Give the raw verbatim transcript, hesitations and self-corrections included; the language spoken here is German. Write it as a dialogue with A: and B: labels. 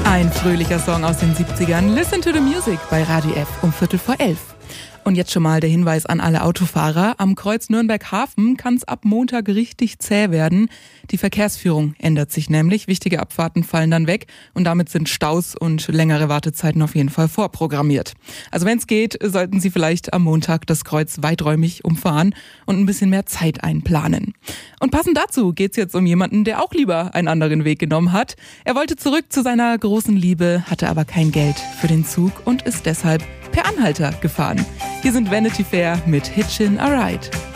A: Ein fröhlicher Song aus den siebzigern. Listen to the Music bei Radio F um Viertel vor elf. Und jetzt schon mal der Hinweis an alle Autofahrer. Am Kreuz Nürnberg-Hafen kann es ab Montag richtig zäh werden. Die Verkehrsführung ändert sich nämlich. Wichtige Abfahrten fallen dann weg und damit sind Staus und längere Wartezeiten auf jeden Fall vorprogrammiert. Also wenn es geht, sollten Sie vielleicht am Montag das Kreuz weiträumig umfahren und ein bisschen mehr Zeit einplanen. Und passend dazu geht's jetzt um jemanden, der auch lieber einen anderen Weg genommen hat. Er wollte zurück zu seiner großen Liebe, hatte aber kein Geld für den Zug und ist deshalb per Anhalter gefahren. Hier sind Vanity Fair mit Hitchin' a Ride.